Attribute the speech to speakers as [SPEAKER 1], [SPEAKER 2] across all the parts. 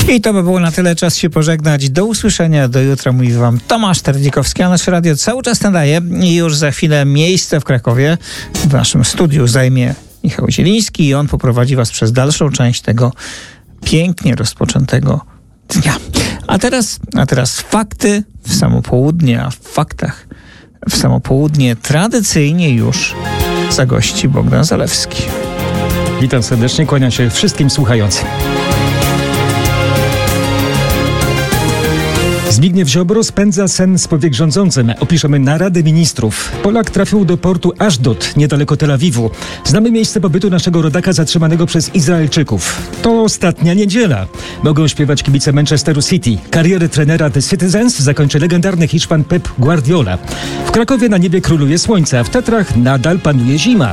[SPEAKER 1] I to by było na tyle. Czas się pożegnać. Do usłyszenia. Do jutra. Mówi wam Tomasz Terlikowski, a nasze radio cały czas nadaje i już za chwilę miejsce w Krakowie w naszym studiu zajmie Michał Zieliński i on poprowadzi was przez dalszą część tego pięknie rozpoczętego dnia. A teraz fakty w samo południe, a w faktach w samo południe tradycyjnie już zagości Bogdan Zalewski.
[SPEAKER 2] Witam serdecznie, kłaniam się wszystkim słuchającym. Zbigniew Ziobro spędza sen z powiek rządzącym. Opiszemy naradę ministrów. Polak trafił do portu Ashdod, niedaleko Tel Awiwu. Znamy miejsce pobytu naszego rodaka zatrzymanego przez Izraelczyków. To ostatnia niedziela. Mogą śpiewać kibice Manchesteru City. Karierę trenera The Citizens zakończy legendarny Hiszpan Pep Guardiola. W Krakowie na niebie króluje słońce, a w Tatrach nadal panuje zima.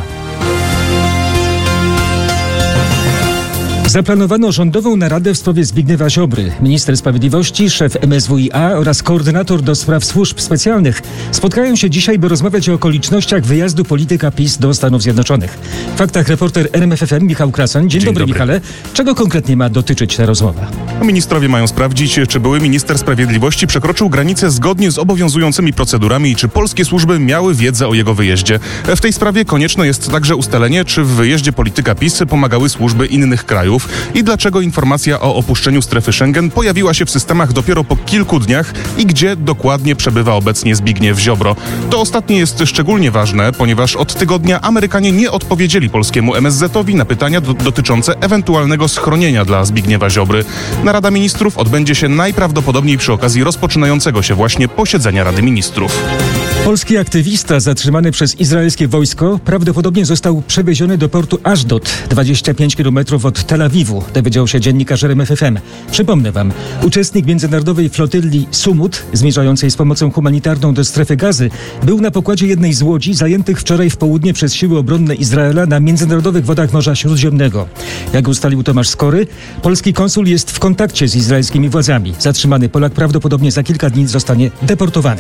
[SPEAKER 2] Zaplanowano rządową naradę w sprawie Zbigniewa Ziobry. Minister Sprawiedliwości, szef MSWiA oraz koordynator do spraw służb specjalnych spotkają się dzisiaj, by rozmawiać o okolicznościach wyjazdu polityka PiS do Stanów Zjednoczonych. W faktach reporter RMFFM Michał Krasoń. Dzień dobry, Michale. Czego konkretnie ma dotyczyć ta rozmowa?
[SPEAKER 3] Ministrowie mają sprawdzić, czy były minister sprawiedliwości przekroczył granicę zgodnie z obowiązującymi procedurami i czy polskie służby miały wiedzę o jego wyjeździe. W tej sprawie konieczne jest także ustalenie, czy w wyjeździe polityka PiS pomagały służby innych krajów i dlaczego informacja o opuszczeniu strefy Schengen pojawiła się w systemach dopiero po kilku dniach i gdzie dokładnie przebywa obecnie Zbigniew Ziobro. To ostatnie jest szczególnie ważne, ponieważ od tygodnia Amerykanie nie odpowiedzieli polskiemu MSZ-owi na pytania dotyczące ewentualnego schronienia dla Zbigniewa Ziobry. Narada Ministrów odbędzie się najprawdopodobniej przy okazji rozpoczynającego się właśnie posiedzenia Rady Ministrów.
[SPEAKER 2] Polski aktywista zatrzymany przez izraelskie wojsko prawdopodobnie został przewieziony do portu Ashdod, 25 km od Tel Awiwu, dowiedział się dziennikarz RMFFM. Przypomnę wam, uczestnik międzynarodowej flotylli Sumut, zmierzającej z pomocą humanitarną do strefy Gazy, był na pokładzie jednej z łodzi zajętych wczoraj w południe przez siły obronne Izraela na międzynarodowych wodach Morza Śródziemnego. Jak ustalił Tomasz Skory, polski konsul jest w kontakcie z izraelskimi władzami. Zatrzymany Polak prawdopodobnie za kilka dni zostanie deportowany.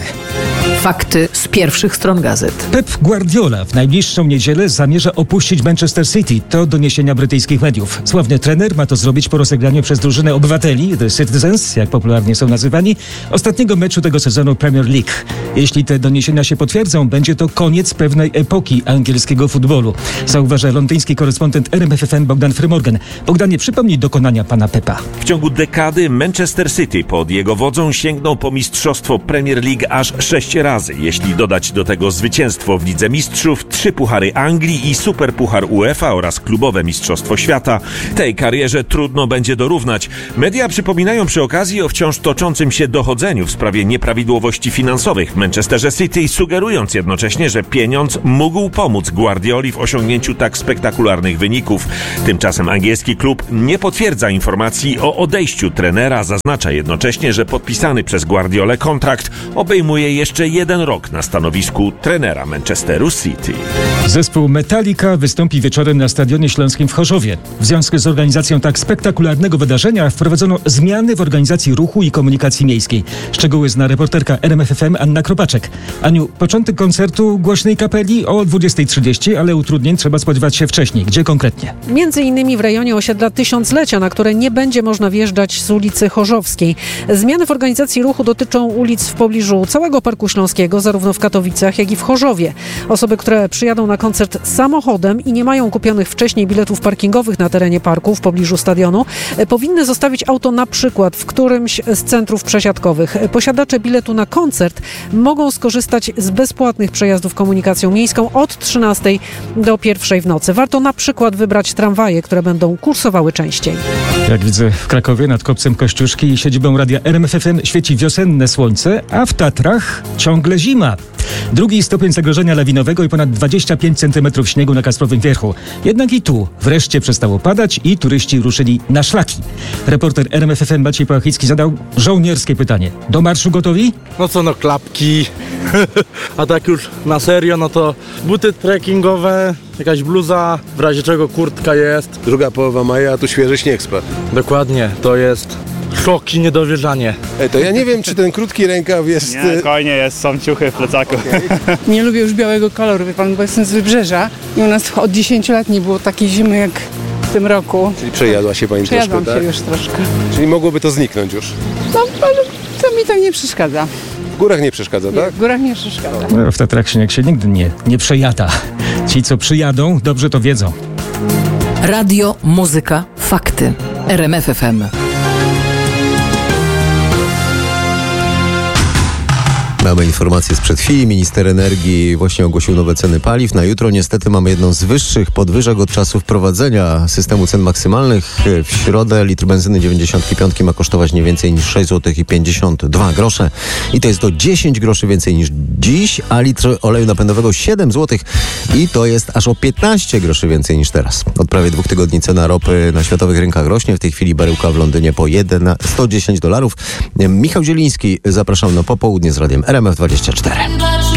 [SPEAKER 4] Fakty z pierwszych stron gazet.
[SPEAKER 2] Pep Guardiola w najbliższą niedzielę zamierza opuścić Manchester City. To doniesienia brytyjskich mediów. Sławny trener ma to zrobić po rozegraniu przez drużynę obywateli, The Citizens, jak popularnie są nazywani, ostatniego meczu tego sezonu Premier League. Jeśli te doniesienia się potwierdzą, będzie to koniec pewnej epoki angielskiego futbolu, zauważa londyński korespondent RMFFM Bogdan Frymorgan. Bogdanie, przypomnij dokonania pana Pepa.
[SPEAKER 5] W ciągu dekady Manchester City pod jego wodzą sięgnął po mistrzostwo Premier League aż 6 razy. Jeśli dodać do tego zwycięstwo w Lidze Mistrzów, 3 puchary Anglii i Superpuchar UEFA oraz klubowe Mistrzostwo Świata, tej karierze trudno będzie dorównać. Media przypominają przy okazji o wciąż toczącym się dochodzeniu w sprawie nieprawidłowości finansowych w Manchesterze City, sugerując jednocześnie, że pieniądz mógł pomóc Guardioli w osiągnięciu tak spektakularnych wyników. Tymczasem angielski klub nie potwierdza informacji o odejściu trenera, zaznacza jednocześnie, że podpisany przez Guardiolę kontrakt obejmuje jeszcze 1 rok na stanowisku trenera Manchesteru City.
[SPEAKER 2] Zespół Metallica wystąpi wieczorem na Stadionie Śląskim w Chorzowie. W związku z organizacją tak spektakularnego wydarzenia wprowadzono zmiany w organizacji ruchu i komunikacji miejskiej. Szczegóły zna reporterka RMFFM Anna Kropaczek. Aniu, początek koncertu głośnej kapeli o 20:30, ale utrudnień trzeba spodziewać się wcześniej. Gdzie konkretnie?
[SPEAKER 4] Między innymi w rejonie osiedla Tysiąclecia, na które nie będzie można wjeżdżać z ulicy Chorzowskiej. Zmiany w organizacji ruchu dotyczą ulic w pobliżu całego Parku Śląskiego, zarówno w Katowicach, jak i w Chorzowie. Osoby, które przyjadą na koncert samochodem i nie mają kupionych wcześniej biletów parkingowych na terenie parku w pobliżu stadionu, powinny zostawić auto na przykład w którymś z centrów przesiadkowych. Posiadacze biletu na koncert mogą skorzystać z bezpłatnych przejazdów komunikacją miejską od 13 do 1 w nocy. Warto na przykład wybrać tramwaje, które będą kursowały częściej.
[SPEAKER 2] Jak widzę, w Krakowie nad kopcem Kościuszki i siedzibą radia RMFFM świeci wiosenne słońce, a w Tatrach ciągle zima. 2 stopień zagrożenia lawinowego i ponad 25 cm śniegu na Kasprowym Wierchu. Jednak i tu wreszcie przestało padać i turyści ruszyli na szlaki. Reporter RMFFM Maciej Pałachicki zadał żołnierskie pytanie. Do marszu gotowi?
[SPEAKER 6] No co, no klapki, a tak już na serio, no to buty trekkingowe, jakaś bluza, w razie czego kurtka jest.
[SPEAKER 7] Druga połowa maja, a tu świeży śnieg spadł.
[SPEAKER 6] Dokładnie, to jest szok i niedowierzanie.
[SPEAKER 7] To ja nie wiem, czy ten krótki rękaw jest...
[SPEAKER 8] Nie, spokojnie jest, są ciuchy w plecaku.
[SPEAKER 7] Okay.
[SPEAKER 9] Nie lubię już białego koloru, wie pan, bo jestem z Wybrzeża i u nas od 10 lat nie było takiej zimy jak tym roku.
[SPEAKER 7] Czyli przejadła się pani troszkę,
[SPEAKER 9] Przejadłam
[SPEAKER 7] tak?
[SPEAKER 9] się już troszkę.
[SPEAKER 7] Czyli mogłoby to zniknąć już.
[SPEAKER 9] No, ale to mi to nie przeszkadza.
[SPEAKER 7] W górach nie przeszkadza,
[SPEAKER 9] Nie,
[SPEAKER 7] tak?
[SPEAKER 9] w górach nie przeszkadza.
[SPEAKER 2] No, w Tatrach śnieg się nigdy nie przejada. Ci, co przyjadą, dobrze to wiedzą.
[SPEAKER 10] Radio, muzyka, fakty. RMF FM.
[SPEAKER 11] Mamy informację sprzed chwili. Minister energii właśnie ogłosił nowe ceny paliw. Na jutro niestety mamy jedną z wyższych podwyżek od czasu wprowadzenia systemu cen maksymalnych. W środę litr benzyny 95 ma kosztować nie więcej niż 6,52 zł. I to jest do 10 groszy więcej niż dziś, a litr oleju napędowego 7 zł. I to jest aż o 15 groszy więcej niż teraz. Od prawie 2 tygodni cena ropy na światowych rynkach rośnie. W tej chwili baryłka w Londynie po $110. Michał Zieliński, zapraszam na popołudnie z radiem RMF24.